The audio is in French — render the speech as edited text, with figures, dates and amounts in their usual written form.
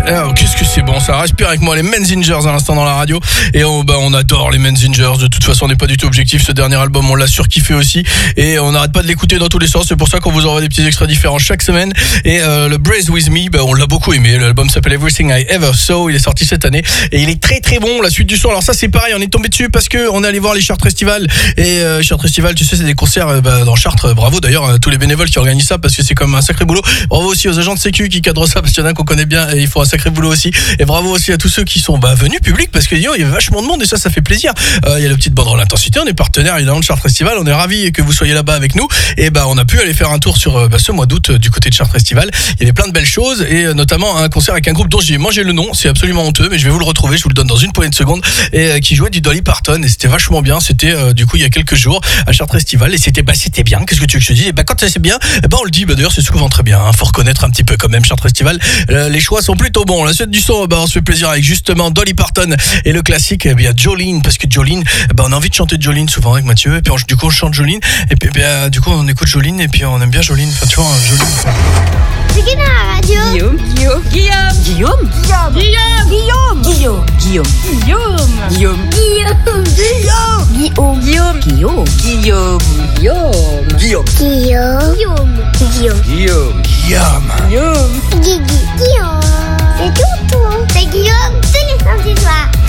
Oh, qu'est-ce que c'est bon, ça respire avec moi les Menzingers à l'instant dans la radio. Et on adore les Menzingers. De toute façon, on n'est pas du tout objectif. Ce dernier album, on l'a surkiffé aussi. Et on n'arrête pas de l'écouter dans tous les sens. C'est pour ça qu'on vous envoie des petits extraits différents chaque semaine. Et le Brace With Me, on l'a beaucoup aimé. L'album s'appelle Everything I Ever Saw. Il est sorti cette année. Et il est très très bon. La suite du son. Alors ça, c'est pareil. On est tombé dessus parce qu'on est allé voir les Chartres Festival. Et Chartres Festival, tu sais, c'est des concerts dans Chartres. Bravo d'ailleurs à tous les bénévoles qui organisent ça parce que c'est comme un sacré boulot. Bravo aussi aux agents de sécu qui cadrent ça parce qu'il y en a qu'on connaît bien et ils font un sacré boulot aussi. Et bravo aussi à tous ceux qui sont venus public parce que il y a vachement de monde et ça fait plaisir. Il y a la petite banderole Intensité, on est partenaire évidemment de Chartres Festival, on est ravis que vous soyez là-bas avec nous. Et on a pu aller faire un tour sur ce mois d'août du côté de Chartres Festival. Il y avait plein de belles choses et notamment un concert avec un groupe dont j'ai mangé le nom, c'est absolument honteux mais je vais vous le retrouver, je vous le donne dans une poignée de secondes, et qui jouait du Dolly Parton et c'était vachement bien. C'était du coup il y a quelques jours à Chartres Festival et c'était bien. Qu'est-ce que tu veux que je te dise? Quand c'est bien, on le dit. D'ailleurs c'est souvent très bien. Faut reconnaître un petit peu quand même Chartres Festival. Les choix sont plutôt bons. La suite du son, on se fait plaisir avec justement Dolly Parton et le classique, Jolene, parce que Jolene, on a envie de chanter Jolene souvent avec Mathieu et puis du coup on chante Jolene et puis du coup on écoute Jolene et puis on aime bien Jolene. Enfin tu vois, Jolene. C'est qui dans la radio? Guillaume. C'est tout. C'est Guillaume tous les samedis soirs.